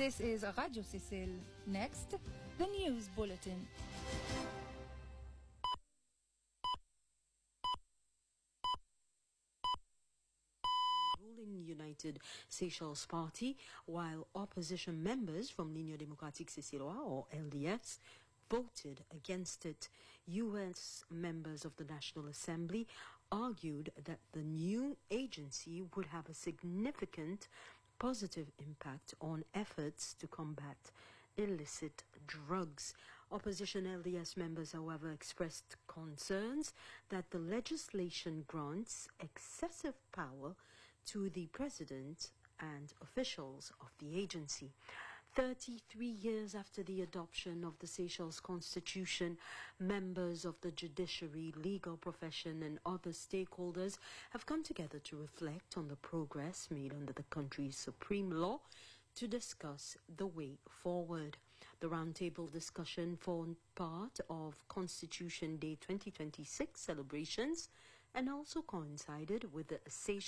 This is Radio Sicile. Next, the news bulletin. Ruling United Seychelles Party, while opposition members from L'Union Démocratique Sicilioise, or LDS, voted against it. U.S. members of the National Assembly argued that the new agency would have a significant positive impact on efforts to combat illicit drugs. Opposition LDS members, however, expressed concerns that the legislation grants excessive power to the president and officials of the agency. 33 years after the adoption of the Seychelles Constitution, members of the judiciary, legal profession and other stakeholders have come together to reflect on the progress made under the country's supreme law to discuss the way forward. The roundtable discussion formed part of Constitution Day 2026 celebrations and also coincided with the Seychelles